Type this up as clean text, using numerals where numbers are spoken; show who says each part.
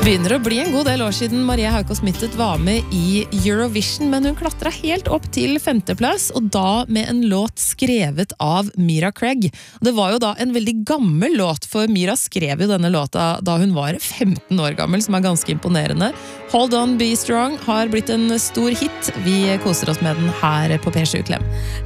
Speaker 1: Begynner å bli en god del år siden Maria Haukås Mittet var med i Eurovision, men hun klatret helt opp til 5. plass, og da med en låt skrevet av Mira Craig. Det var jo da en veldig gammel låt, for Mira skrev jo denne låta da hun var 15 år gammel, som ganske imponerende. Hold On, Be Strong har blitt en stor hit. Vi koser oss med den her på P7 Klem.